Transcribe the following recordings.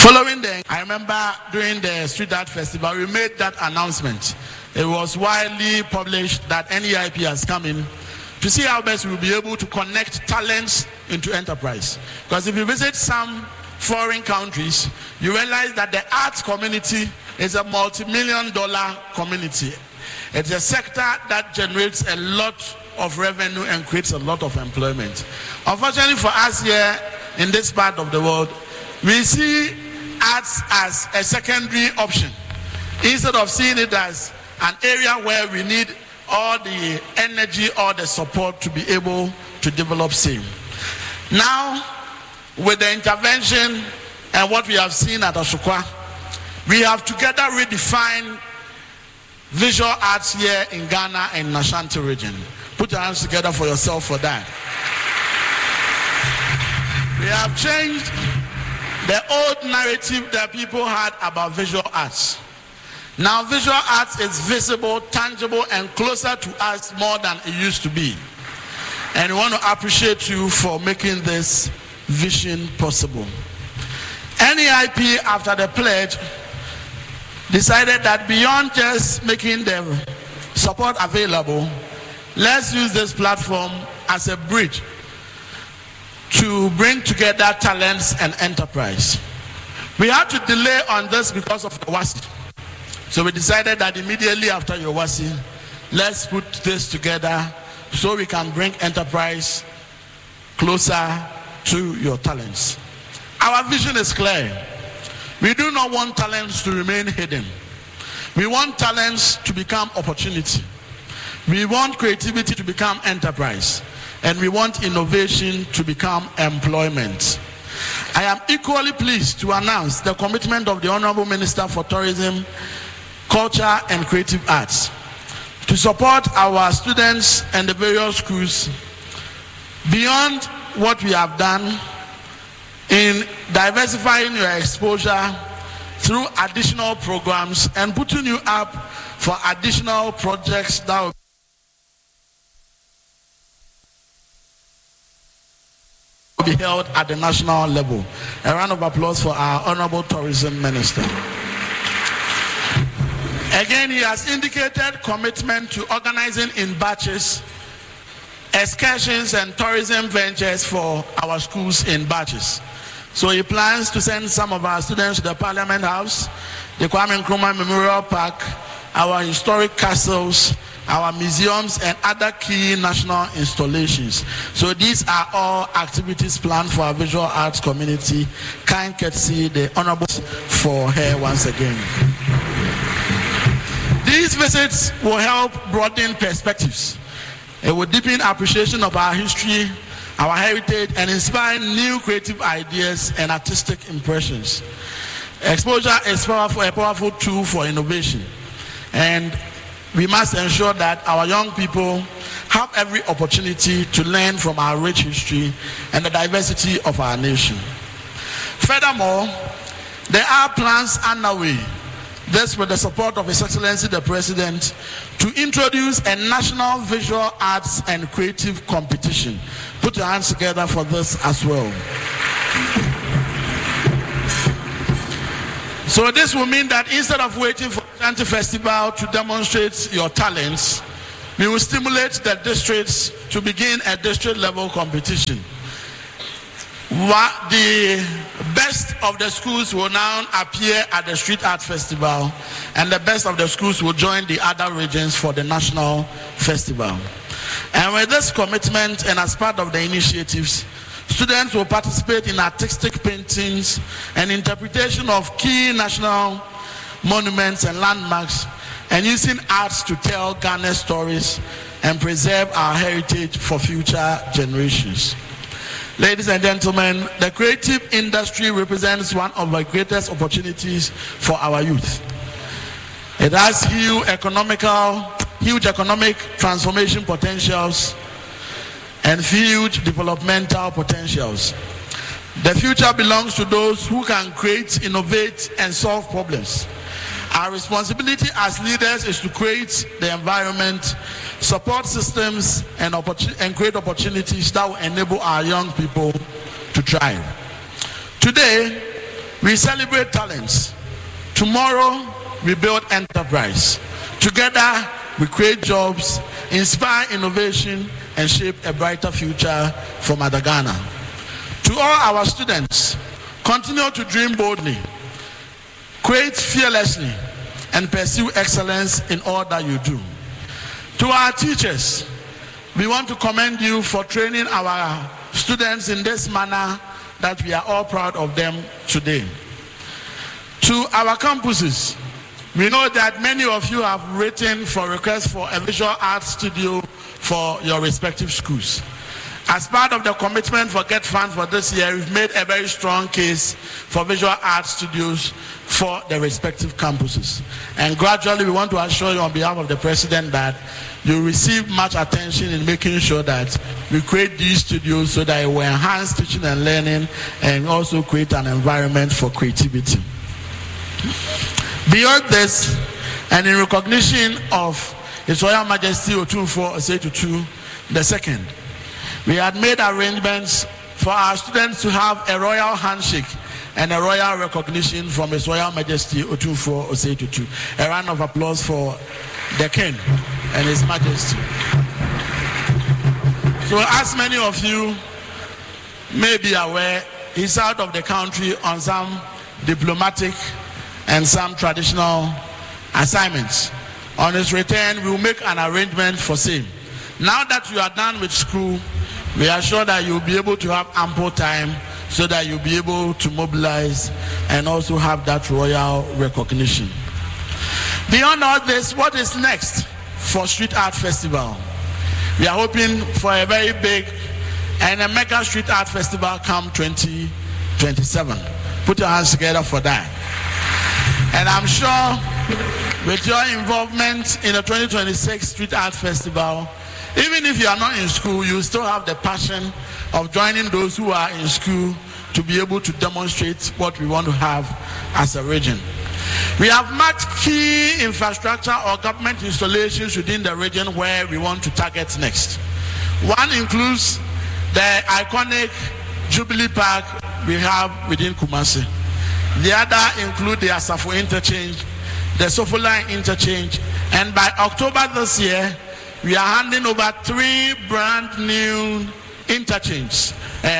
Following I remember during the Street Art Festival, we made that announcement. It was widely published that NEIP has come in to see how best we will be able to connect talents into enterprise. Because if you visit some foreign countries, you realize that the arts community is a multi-million-dollar community. It's a sector that generates a lot of revenue and creates a lot of employment. Unfortunately for us here in this part of the world, we see arts as a secondary option instead of seeing it as an area where we need all the energy or the support to be able to develop same. Now, with the intervention and what we have seen at Asukwa, we have together redefined visual arts here in Ghana and Ashanti region. Put your hands together for yourself for that. We have changed the old narrative that people had about visual arts. Now visual arts is visible, tangible, and closer to us more than it used to be. And we want to appreciate you for making this vision possible. NEIP, after the pledge, decided that beyond just making the support available, let's use this platform as a bridge to bring together talents and enterprise. We had to delay on this because of YOWASI. So we decided that immediately after YOWASI, let's put this together so we can bring enterprise closer to your talents. Our vision is clear. We do not want talents to remain hidden. We want talents to become opportunity. We want creativity to become enterprise. And we want innovation to become employment. I am equally pleased to announce the commitment of the Honorable Minister for Tourism, Culture and Creative Arts to support our students and the various schools beyond what we have done in diversifying your exposure through additional programs and putting you up for additional projects that will be held at the national level. A round of applause for our Honorable Tourism Minister. Again, he has indicated commitment to organizing in batches excursions and tourism ventures for our schools in batches. So he plans to send some of our students to the Parliament House, the Kwame Nkrumah Memorial Park, our historic castles, our museums, and other key national installations. So these are all activities planned for our visual arts community. Kind courtesy, the Honorable for her once again. These visits will help broaden perspectives. It will deepen appreciation of our history, our heritage, and inspire new creative ideas and artistic impressions. Exposure is a powerful tool for innovation. And we must ensure that our young people have every opportunity to learn from our rich history and the diversity of our nation. Furthermore, there are plans underway, this with the support of His Excellency the President, to introduce a national visual arts and creative competition. Put your hands together for this as well. So this will mean that instead of waiting for the Ashanti Festival to demonstrate your talents, we will stimulate the districts to begin a district level competition. The best of the schools will now appear at the Street Art Festival, and the best of the schools will join the other regions for the national festival. And with this commitment and as part of the initiatives, students will participate in artistic paintings and interpretation of key national monuments and landmarks, and using arts to tell Ghana's stories and preserve our heritage for future generations. Ladies and gentlemen, the creative industry represents one of the greatest opportunities for our youth. It has huge economic transformation potentials and huge developmental potentials. The future belongs to those who can create, innovate, and solve problems. Our responsibility as leaders is to create the environment, support systems, and create opportunities that will enable our young people to thrive. Today, we celebrate talents. Tomorrow, we build enterprise. Together, we create jobs, inspire innovation, and shape a brighter future for Mother Ghana. To all our students, continue to dream boldly, create fearlessly, and pursue excellence in all that you do. To our teachers, we want to commend you for training our students in this manner that we are all proud of them today. To our campuses, we know that many of you have written for requests for a visual arts studio for your respective schools. As part of the commitment for Get Funds for this year, we've made a very strong case for visual arts studios for the respective campuses. And gradually, we want to assure you on behalf of the President that you receive much attention in making sure that we create these studios so that it will enhance teaching and learning and also create an environment for creativity. Beyond this, and in recognition of His Royal Majesty Otumfuo Osei Tutu II, we had made arrangements for our students to have a royal handshake and a royal recognition from His Royal Majesty Otumfuo Osei Tutu. A round of applause for the King and His Majesty. So, as many of you may be aware, he's out of the country on some diplomatic and some traditional assignments. On his return, we will make an arrangement for same. Now that you are done with school, we are sure that you'll be able to have ample time so that you'll be able to mobilize and also have that royal recognition. Beyond all this, what is next for Street Art Festival? We are hoping for a very big and a mega Street Art Festival come 2027. Put your hands together for that. And I'm sure with your involvement in the 2026 Street Art Festival, even if you are not in school, you still have the passion of joining those who are in school to be able to demonstrate what we want to have as a region. We have marked key infrastructure or government installations within the region where we want to target next. One includes the iconic Jubilee Park we have within Kumasi. The other include the Asafo Interchange, the Sofoline Interchange, and by October this year, we are handing over 3 brand new interchanges,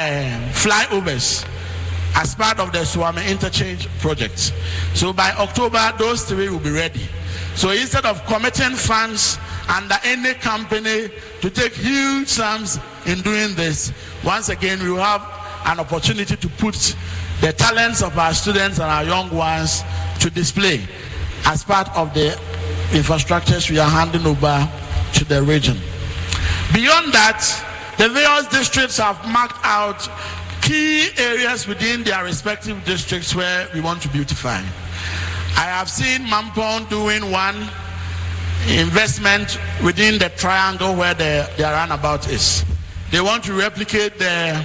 flyovers, as part of the Swami Interchange project. So by October, those 3 will be ready. So instead of committing funds under any company to take huge sums in doing this, once again, we will have an opportunity to put the talents of our students and our young ones to display as part of the infrastructures we are handing over to the region. Beyond that, the various districts have marked out key areas within their respective districts where we want to beautify. I have seen Mampong doing one investment within the triangle where their runabout is. They want to replicate the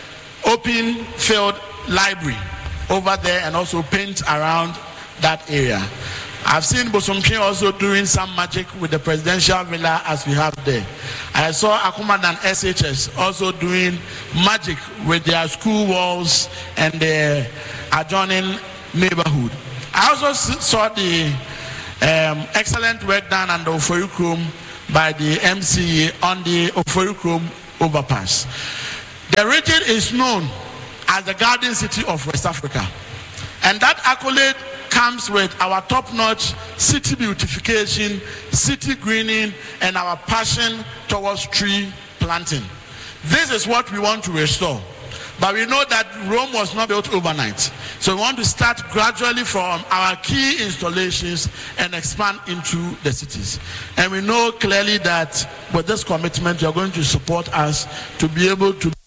open field library over there and also paint around that area. I've seen Bosomkin also doing some magic with the presidential villa as we have there. I saw Akumadan SHS also doing magic with their school walls and the adjoining neighborhood. I also saw the excellent work done on the Oforikrom by the MCA on the Oforikrom overpass. The region is known as the Garden City of West Africa, and that accolade comes with our top-notch city beautification, city greening, and our passion towards tree planting. This is what we want to restore. But we know that Rome was not built overnight. So we want to start gradually from our key installations and expand into the cities. And we know clearly that with this commitment, you're going to support us to be able to